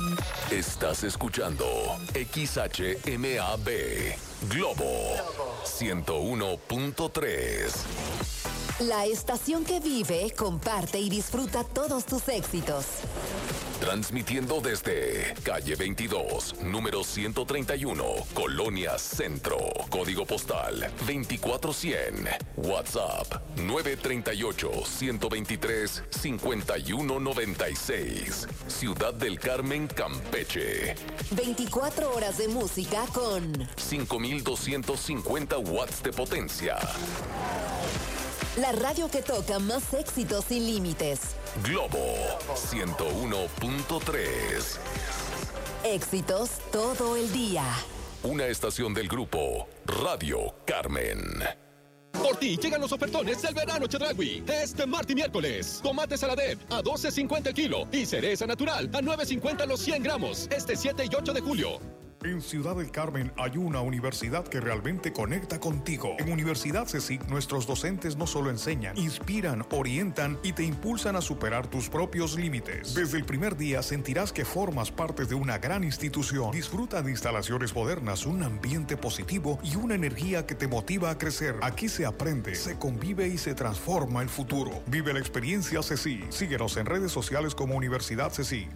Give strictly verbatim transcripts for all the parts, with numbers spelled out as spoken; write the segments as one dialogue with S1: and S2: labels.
S1: Estás escuchando X H M A B Globo ciento uno punto tres.
S2: La estación que vive, comparte y disfruta todos tus éxitos.
S1: Transmitiendo desde calle veintidós, número ciento treinta y uno, Colonia Centro. Código postal veinticuatro cien. WhatsApp nueve tres ocho, uno dos tres, cinco uno nueve seis. Ciudad del Carmen, Campeche.
S2: veinticuatro horas de música con
S1: cinco mil doscientos cincuenta watts de potencia.
S2: La radio que toca más éxitos sin límites.
S1: Globo ciento uno punto tres.
S2: Éxitos todo el día.
S1: Una estación del grupo Radio Carmen.
S3: Por ti llegan los ofertones del verano Chedraui. Este martes y miércoles. Tomate Saladep a doce cincuenta el kilo. Y cereza natural a nueve cincuenta los cien gramos. Este siete y ocho de julio.
S4: En Ciudad del Carmen hay una universidad que realmente conecta contigo. En Universidad CECIC, nuestros docentes no solo enseñan, inspiran, orientan y te impulsan a superar tus propios límites. Desde el primer día sentirás que formas parte de una gran institución. Disfruta de instalaciones modernas, un ambiente positivo y una energía que te motiva a crecer. Aquí se aprende, se convive y se transforma el futuro. Vive la experiencia CECIC. Síguenos en redes sociales como Universidad CECIC.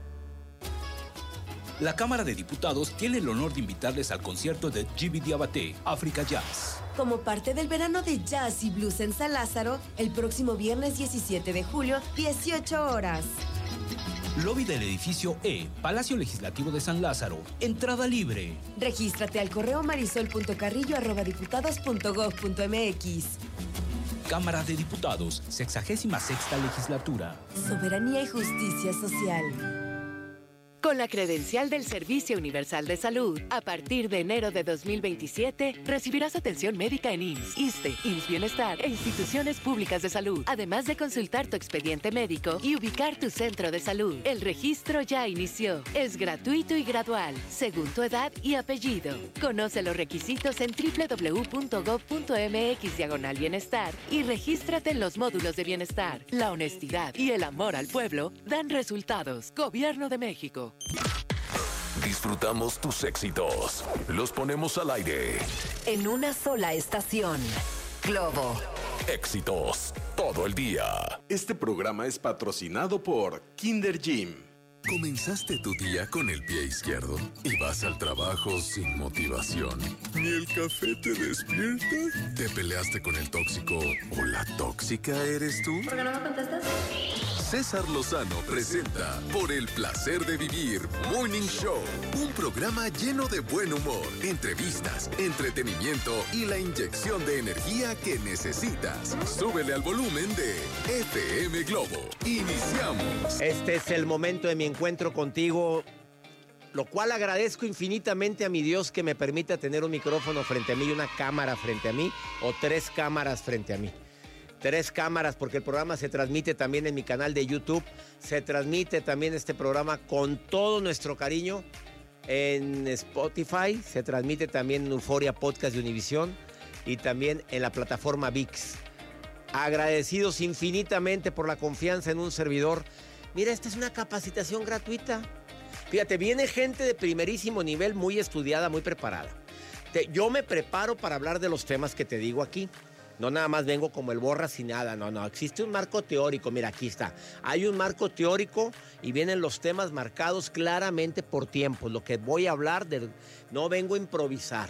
S5: La Cámara de Diputados tiene el honor de invitarles al concierto de Djiby Diabaté, África Jazz.
S6: Como parte del verano de jazz y blues en San Lázaro, el próximo viernes diecisiete de julio, dieciocho horas.
S5: Lobby del edificio E, Palacio Legislativo de San Lázaro. Entrada libre.
S6: Regístrate al correo marisol punto carrillo arroba diputados punto gob punto mx.
S5: Cámara de Diputados, sexagésima sexta legislatura.
S6: Soberanía y justicia social.
S7: Con la credencial del Servicio Universal de Salud, a partir de enero de dos mil veintisiete, recibirás atención médica en I M S S, ISSSTE, I M S S Bienestar e instituciones públicas de salud, además de consultar tu expediente médico y ubicar tu centro de salud. El registro ya inició. Es gratuito y gradual, según tu edad y apellido. Conoce los requisitos en doble u doble u doble u punto gob punto mx diagonal bienestar y regístrate en los módulos de bienestar. La honestidad y el amor al pueblo dan resultados. Gobierno de México.
S1: Disfrutamos tus éxitos. Los ponemos al aire.
S2: En una sola estación. Globo.
S1: Éxitos todo el día.
S8: Este programa es patrocinado por Kinder Gym.
S9: ¿Comenzaste tu día con el pie izquierdo y vas al trabajo sin motivación? ¿Ni el café te despierta? ¿Te peleaste con el tóxico o la tóxica eres tú?
S10: ¿Por qué no me contestas?
S9: César Lozano presenta Por el placer de vivir Morning Show, un programa lleno de buen humor, entrevistas, entretenimiento y la inyección de energía que necesitas. Súbele al volumen de F M Globo. Iniciamos.
S11: Este es el momento de mi encuentro contigo, lo cual agradezco infinitamente a mi Dios que me permita tener un micrófono frente a mí y una cámara frente a mí, o tres cámaras frente a mí. Tres cámaras, porque el programa se transmite también en mi canal de YouTube. Se transmite también este programa con todo nuestro cariño en Spotify. Se transmite también en Euforia Podcast de Univisión y también en la plataforma V I X. Agradecidos infinitamente por la confianza en un servidor. Mira, esta es una capacitación gratuita. Fíjate, viene gente de primerísimo nivel, muy estudiada, muy preparada. Te, yo me preparo para hablar de los temas que te digo aquí. No nada más vengo como el borras y nada, no, no. Existe un marco teórico, mira, aquí está. Hay un marco teórico y vienen los temas marcados claramente por tiempo. Lo que voy a hablar, de, no vengo a improvisar.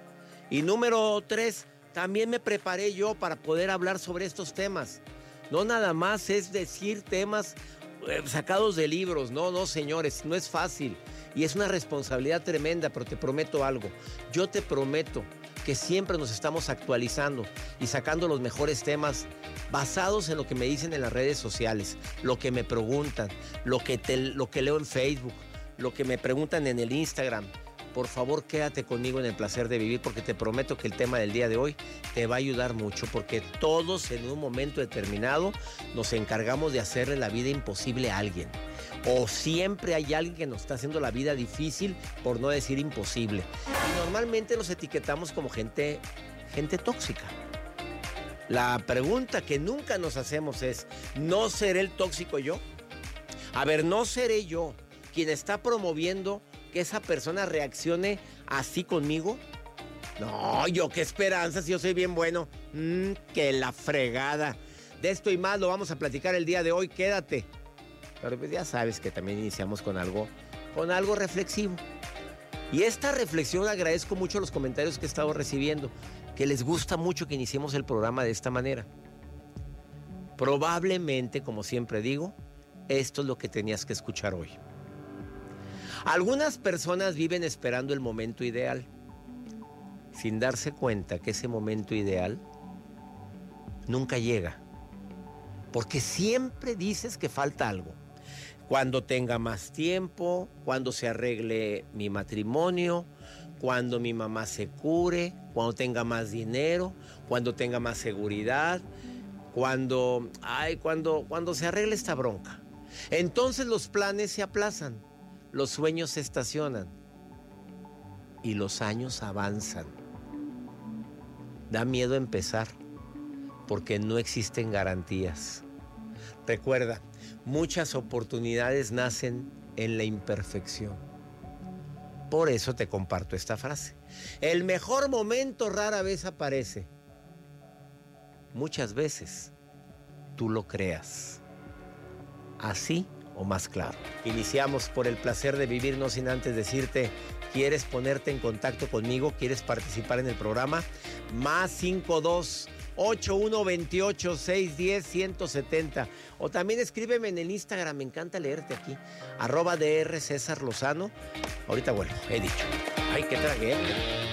S11: Y número tres, también me preparé yo para poder hablar sobre estos temas. No nada más es decir temas eh, sacados de libros. No, no, señores, no es fácil. Y es una responsabilidad tremenda, pero te prometo algo. Yo te prometo que siempre nos estamos actualizando y sacando los mejores temas basados en lo que me dicen en las redes sociales, lo que me preguntan, lo que, te, lo que leo en Facebook, lo que me preguntan en el Instagram. Por favor, quédate conmigo en el placer de vivir, porque te prometo que el tema del día de hoy te va a ayudar mucho, porque todos en un momento determinado nos encargamos de hacerle la vida imposible a alguien. O siempre hay alguien que nos está haciendo la vida difícil, por no decir imposible. Y normalmente nos etiquetamos como gente, gente tóxica. La pregunta que nunca nos hacemos es, ¿no seré el tóxico yo? A ver, no seré yo. quien está promoviendo que esa persona reaccione así conmigo? No, yo qué esperanza si yo soy bien bueno. Mm, que la fregada. De esto y más lo vamos a platicar el día de hoy, quédate. Pero pues ya sabes que también iniciamos con algo, con algo reflexivo. Y esta reflexión agradezco mucho los comentarios que he estado recibiendo, que les gusta mucho que iniciemos el programa de esta manera. Probablemente, como siempre digo, esto es lo que tenías que escuchar hoy. Algunas personas viven esperando el momento ideal, sin darse cuenta que ese momento ideal nunca llega. Porque siempre dices que falta algo. Cuando tenga más tiempo, cuando se arregle mi matrimonio, cuando mi mamá se cure, cuando tenga más dinero, cuando tenga más seguridad, cuando, ay, cuando, cuando se arregle esta bronca. Entonces los planes se aplazan, los sueños se estacionan y los años avanzan. Da miedo empezar porque no existen garantías. Recuerda, muchas oportunidades nacen en la imperfección. Por eso te comparto esta frase. El mejor momento rara vez aparece. Muchas veces tú lo creas. Así o más claro. Iniciamos por el placer de vivir, no sin antes decirte, ¿quieres ponerte en contacto conmigo? ¿Quieres participar en el programa? Más cinco dos ocho uno veintiocho seiscientos diez ciento setenta. O también escríbeme en el Instagram, me encanta leerte aquí. Arroba D R César Lozano. Ahorita vuelvo, he dicho. Ay, qué tragué.